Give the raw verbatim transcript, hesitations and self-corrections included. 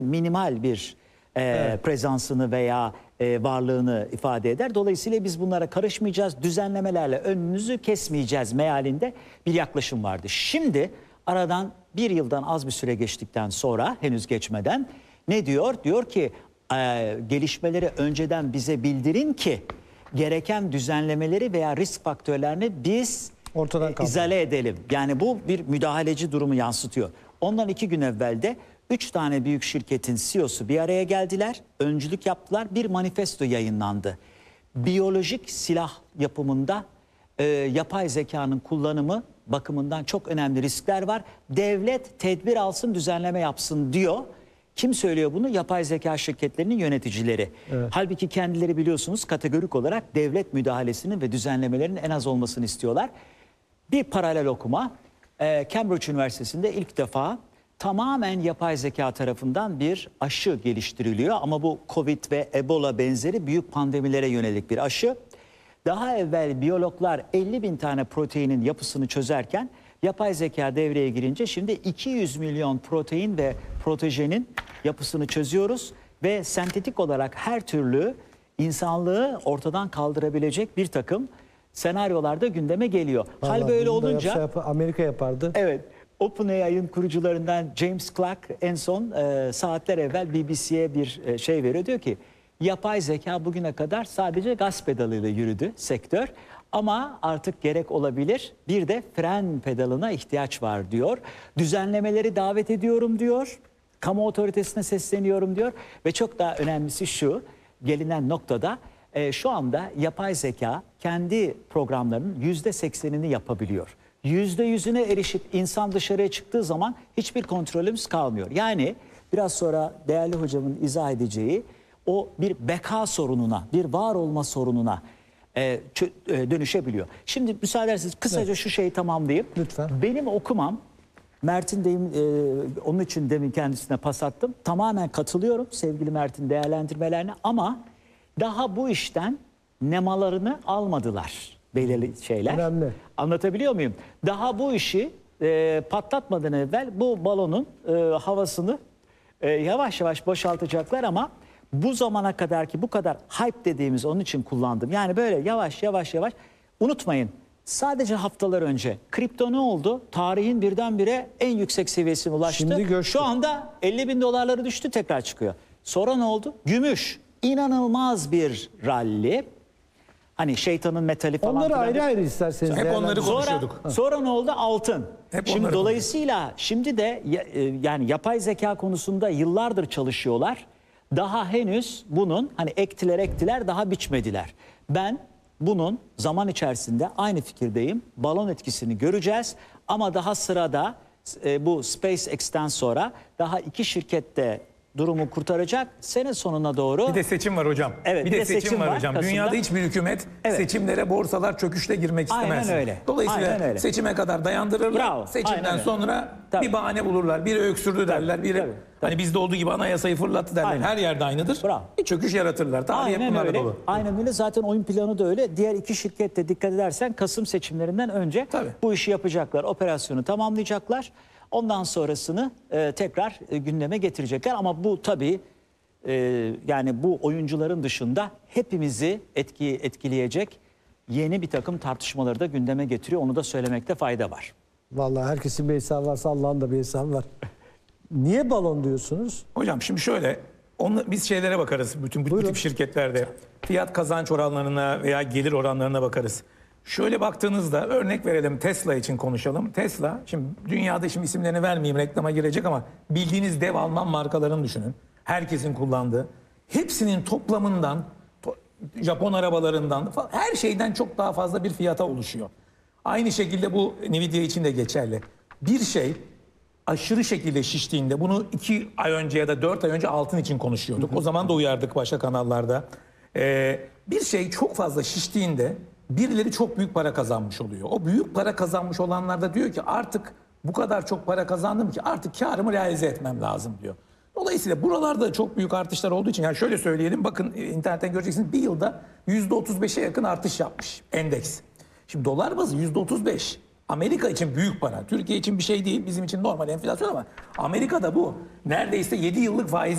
minimal bir e, evet. prezansını veya e, varlığını ifade eder. Dolayısıyla biz bunlara karışmayacağız, düzenlemelerle önünüzü kesmeyeceğiz mealinde bir yaklaşım vardı. Şimdi aradan bir yıldan az bir süre geçtikten sonra, henüz geçmeden ne diyor? Diyor ki e, gelişmeleri önceden bize bildirin ki gereken düzenlemeleri veya risk faktörlerini biz ortadan e, izale edelim. Yani bu bir müdahaleci durumu yansıtıyor. Ondan iki gün evvel de üç tane büyük şirketin C E O'su bir araya geldiler, öncülük yaptılar, bir manifesto yayınlandı. Biyolojik silah yapımında e, yapay zekanın kullanımı bakımından çok önemli riskler var. Devlet tedbir alsın, düzenleme yapsın diyor. Kim söylüyor bunu? Yapay zeka şirketlerinin yöneticileri. Evet. Halbuki kendileri biliyorsunuz kategorik olarak devlet müdahalesinin ve düzenlemelerinin en az olmasını istiyorlar. Bir paralel okuma, e, Cambridge Üniversitesi'nde ilk defa tamamen yapay zeka tarafından bir aşı geliştiriliyor. Ama bu Covid ve Ebola benzeri büyük pandemilere yönelik bir aşı. Daha evvel biyologlar elli bin tane proteinin yapısını çözerken yapay zeka devreye girince şimdi iki yüz milyon protein ve protejenin yapısını çözüyoruz. Ve sentetik olarak her türlü insanlığı ortadan kaldırabilecek bir takım senaryolarda gündeme geliyor. Vallahi hal böyle olunca yap, Amerika yapardı. Evet. OpenAI'ın kurucularından James Clark en son e, saatler evvel B B C'ye bir e, şey veriyor. Diyor ki yapay zeka bugüne kadar sadece gaz pedalıyla yürüdü sektör. Ama artık gerek olabilir, bir de fren pedalına ihtiyaç var diyor. Düzenlemeleri davet ediyorum diyor. Kamu otoritesine sesleniyorum diyor. Ve çok daha önemlisi şu, gelinen noktada e, şu anda yapay zeka kendi programlarının yüzde seksenini yapabiliyor. Yüzde yüzüne erişip insan dışarıya çıktığı zaman hiçbir kontrolümüz kalmıyor. Yani biraz sonra değerli hocamın izah edeceği o bir beka sorununa, bir var olma sorununa e, e, dönüşebiliyor. Şimdi müsaade ederseniz kısaca evet. şu şeyi tamamlayayım. Lütfen. Benim okumam, Mert'in deyim, e, onun için demin kendisine pas attım. Tamamen katılıyorum sevgili Mert'in değerlendirmelerine ama daha bu işten nemalarını almadılar. Belirli şeyler. Önemli. Anlatabiliyor muyum? Daha bu işi e, patlatmadan evvel bu balonun e, havasını e, yavaş yavaş boşaltacaklar ama bu zamana kadar ki bu kadar hype dediğimiz onun için kullandım. Yani böyle yavaş yavaş yavaş unutmayın. Sadece haftalar önce kripto ne oldu? Tarihin birdenbire en yüksek seviyesine ulaştı. Şimdi Şu anda elli bin dolarları düştü, tekrar çıkıyor. Sonra ne oldu? Gümüş. İnanılmaz bir rally. Hani şeytanın metali falan. Onları ayrı ayrı isterseniz. Hep onları konuşuyorduk. Sonra, sonra ne oldu? Altın. Hep şimdi dolayısıyla şimdi de yani yapay zeka konusunda yıllardır çalışıyorlar. Daha henüz bunun hani ektiler ektiler daha biçmediler. Ben bunun zaman içerisinde aynı fikirdeyim. Balon etkisini göreceğiz ama daha sırada e, bu SpaceX'ten sonra daha iki şirkette durumu kurtaracak. Sene sonuna doğru. Bir de seçim var hocam. Evet, bir, bir de, de seçim, seçim var, var hocam. Kasım'da. Dünyada hiçbir hükümet evet. seçimlere, borsalar çöküşle girmek istemez. Aynen öyle. Dolayısıyla Aynen öyle. seçime kadar dayandırırlar. Bravo. Seçimden sonra Tabii. bir bahane bulurlar. Biri öksürdü derler. Biri tabii, tabii. hani bizde olduğu gibi anayasayı fırlattı derler. Aynen. Her yerde aynıdır. Bravo. Bir çöküş yaratırlar. Tarih hep Aynen bunlarla öyle. dolu. Aynen öyle. Zaten oyun planı da öyle. Diğer iki şirkette dikkat edersen Kasım seçimlerinden önce Tabii. bu işi yapacaklar. Operasyonu tamamlayacaklar. Ondan sonrasını e, tekrar e, gündeme getirecekler. Ama bu tabii e, yani bu oyuncuların dışında hepimizi etki etkileyecek yeni bir takım tartışmaları da gündeme getiriyor. Onu da söylemekte fayda var. Vallahi herkesin bir hesabı varsa Allah'ın da bir hesabı var. Niye balon diyorsunuz? Hocam şimdi şöyle, onu, biz şeylere bakarız bütün bu Buyurun. tip şirketlerde. Fiyat kazanç oranlarına veya gelir oranlarına bakarız. Şöyle baktığınızda örnek verelim, Tesla için konuşalım. Tesla, şimdi dünyada şimdi isimlerini vermeyeyim, reklama girecek ama bildiğiniz dev Alman markalarını düşünün. Herkesin kullandığı. Hepsinin toplamından, to- Japon arabalarından, falan, her şeyden çok daha fazla bir fiyata oluşuyor. Aynı şekilde bu Nvidia için de geçerli. Bir şey aşırı şekilde şiştiğinde, bunu iki ay önce ya da dört ay önce altın için konuşuyorduk. O zaman da uyardık başka kanallarda. Ee, bir şey çok fazla şiştiğinde birileri çok büyük para kazanmış oluyor. O büyük para kazanmış olanlar da diyor ki artık bu kadar çok para kazandım ki artık karımı realize etmem lazım diyor. Dolayısıyla buralarda çok büyük artışlar olduğu için, yani şöyle söyleyelim, bakın internetten göreceksiniz, bir yılda yüzde otuz beşe yakın artış yapmış endeks. Şimdi dolar bazı yüzde otuz beş. Amerika için büyük para. Türkiye için bir şey değil, bizim için normal enflasyon ama Amerika'da bu neredeyse yedi yıllık faiz